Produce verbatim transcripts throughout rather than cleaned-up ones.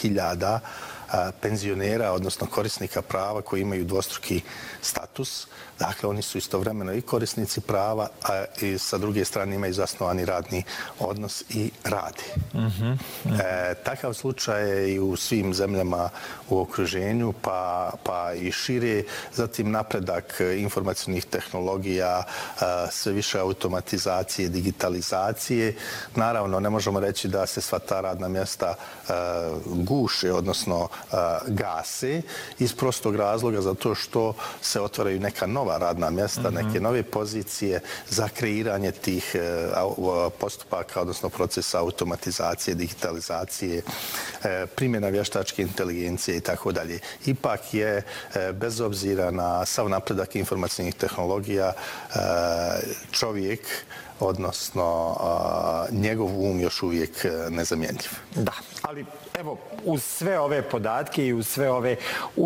hiljada penzionera, odnosno korisnika prava koji imaju dvostruki status. Dakle, oni su istovremeno i korisnici prava, a i sa druge strane imaju zasnovani radni odnos i radi. Mm-hmm. Mm-hmm. E, takav slučaj je i u svim zemljama u okruženju, pa, pa i šire. Zatim napredak informacijnih tehnologija, sve više automatizacije, digitalizacije. Naravno, ne možemo reći da se sva ta radna mjesta guše, odnosno gase, iz prostog razloga zato što se otvaraju neka nova radna mjesta, neke nove pozicije za kreiranje tih postupaka, odnosno procesa automatizacije, digitalizacije, primjena vještačke inteligencije i tako dalje. Ipak je, bez obzira na sav napredak informacijnih tehnologija, čovjek, odnosno njegov um još uvijek nezamjenjiv. Da, ali evo, uz sve ove podatke i uz sve ove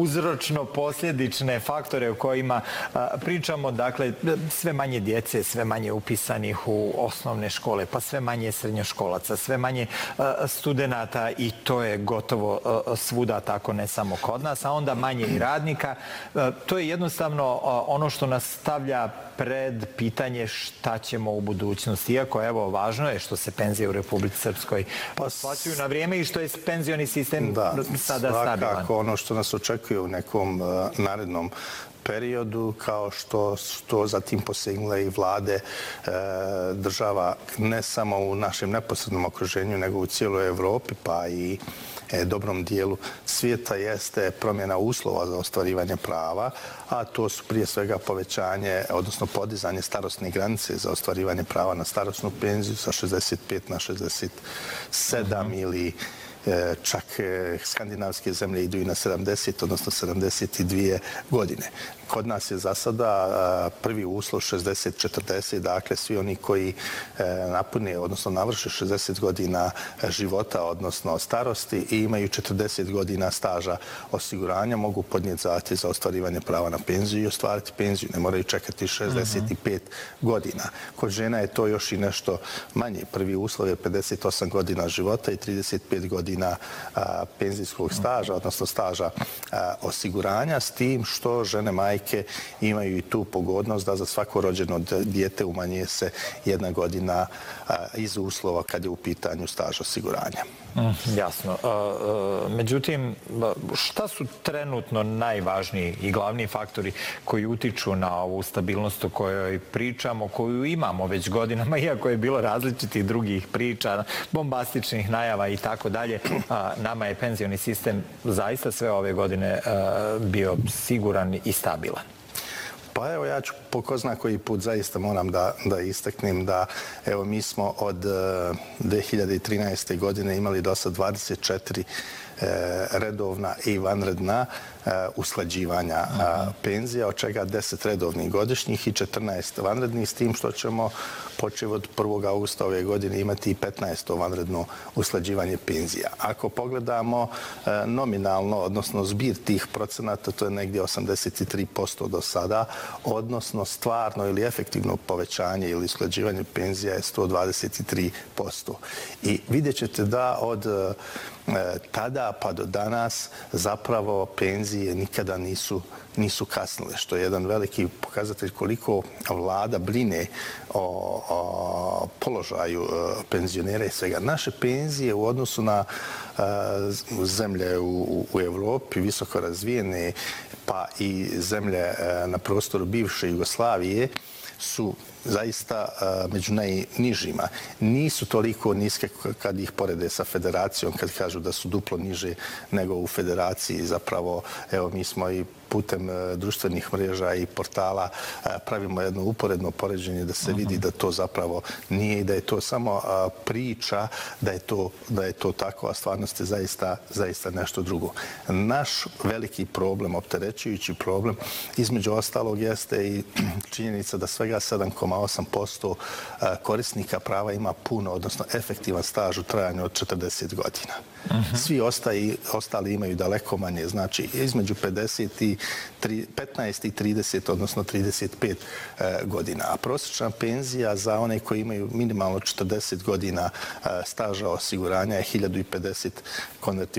uzročno-posljedične faktore o kojima pričamo, dakle, sve manje djece, sve manje upisanih u osnovne škole, pa sve manje srednjoškolaca, sve manje studenata i to je gotovo svuda tako, ne samo kod nas, a onda manje i radnika. To je jednostavno ono što nas stavlja pred pitanje šta ćemo u budućnosti. Iako, evo, važno je što se penzije u Republici Srpskoj isplaćuju na vrijeme i što je penzioni sistem da, sada stabilan. Svakako, ono što nas očekuje u nekom uh, narednom periodu, kao što su to zatim posegnule i vlade e, država, ne samo u našem neposrednom okruženju, nego u cijeloj Evropi, pa i e, dobrom dijelu svijeta, jeste promjena uslova za ostvarivanje prava, a to su prije svega povećanje, odnosno podizanje starosne granice za ostvarivanje prava na starosnu penziju sa šezdeset pet na šezdeset sedam uh-huh. ili čak skandinavske zemlje idu i na sedamdeset, odnosno sedamdeset dvije godine. Kod nas je za sada prvi uslov šezdeset četrdeset, dakle svi oni koji napune, odnosno navrše šezdeset godina života, odnosno starosti i imaju četrdeset godina staža osiguranja, mogu podnijeti zahtjev za ostvarivanje prava na penziju i ostvariti penziju. Ne moraju čekati šezdeset pet godina. Kod žena je to još i nešto manje. Prvi uslov je pedeset osam godina života i trideset pet godina penzijskog staža, odnosno staža osiguranja, s tim što žene majke imaju i tu pogodnost da za svako rođeno dijete umanjuje se jedna godina iz uslova kad je u pitanju staž osiguranja. Mm, jasno. Međutim, šta su trenutno najvažniji i glavni faktori koji utiču na ovu stabilnost o kojoj pričamo, koju imamo već godinama, iako je bilo različitih drugih priča, bombastičnih najava i tako dalje, nama je penzioni sistem zaista sve ove godine bio siguran i stabilan. Pa evo, ja ću po ko zna koji put zaista moram da, da istaknem da evo mi smo od dve hiljade trinaeste. godine imali do sad dvadeset četiri redovna i vanredna usklađivanja Aha. penzija, od čega deset redovnih godišnjih i četrnaest vanrednih, s tim što ćemo počeo od prvog augusta ove godine imati i petnaesto vanredno usklađivanje penzija. Ako pogledamo nominalno, odnosno zbir tih procenata, to je negdje osamdeset tri posto do sada, odnosno stvarno ili efektivno povećanje ili usklađivanje penzija je sto dvadeset tri posto. I vidjet ćete da od tada pa do danas zapravo penzije nikada nisu nisu kasnile, što je jedan veliki pokazatelj koliko vlada brine o, o položaju penzionera i svega. Naše penzije u odnosu na a, zemlje u, u Evropi, visoko razvijene, pa i zemlje a, na prostoru bivše Jugoslavije, su zaista među najnižima. Nisu toliko niske kad ih porede sa federacijom, kad kažu da su duplo niže nego u federaciji. Zapravo, evo, mi smo i putem društvenih mreža i portala pravimo jedno uporedno poređenje da se vidi da to zapravo nije i da je to samo priča, da je to, da je to tako, a stvarnost je zaista, zaista nešto drugo. Naš veliki problem, opterećujući problem, između ostalog jeste i činjenica da svega sedam zarez osam posto korisnika prava ima puno, odnosno efektivan staž u trajanju od četrdeset godina. Svi ostali, ostali imaju daleko manje, znači između pedeset i petnaest i trideset, odnosno trideset pet godina. A prosječna penzija za one koji imaju minimalno četrdeset godina staža osiguranja je hiljadu pedeset konvertibilnih